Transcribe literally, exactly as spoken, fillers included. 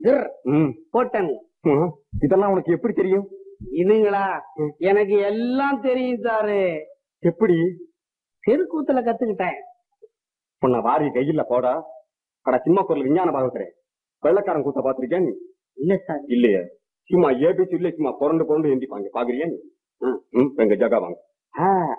போட்டன். இதெல்லாம் உனக்கு எப்படி தெரியும்? இதுங்களா எனக்கு எல்லாம் தெரியும் சாரு. எப்படி? தெருக்கூத்துல கத்துக்கிட்டேன். உன்னை வாரி கையில போடா. அட சினிமா பொருள் விஞ்ஞான பாக்குறேன். வெள்ளக்காரன் கூத்த பாத்திருக்கேன் நீ? இல்ல சார். இல்லையே. சும்மா ஏபிசி இல்ல சும்மா புரண்டு புரண்டு எந்திப்பாங்க பாக்குறியா நீ? எங்க ஜகா வாங்க.